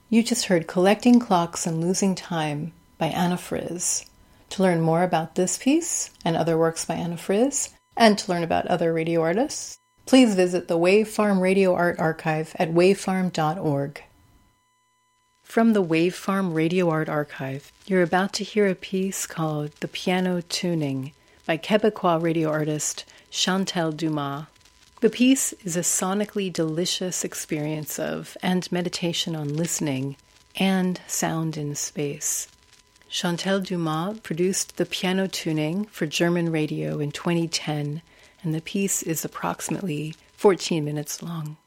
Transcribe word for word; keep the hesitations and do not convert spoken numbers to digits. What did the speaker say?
You just heard Collecting Clocks and Losing Time by Anna Friz. To learn more about this piece and other works by Anna Friz, and to learn about other radio artists, please visit the Wave Farm Radio Art Archive at wave farm dot org. From the Wave Farm Radio Art Archive, you're about to hear a piece called The Piano Tuning by Quebecois radio artist Chantal Dumas. The piece is a sonically delicious experience of and meditation on listening and sound in space. Chantal Dumas produced The Piano Tuning for German radio in twenty ten, and the piece is approximately fourteen minutes long.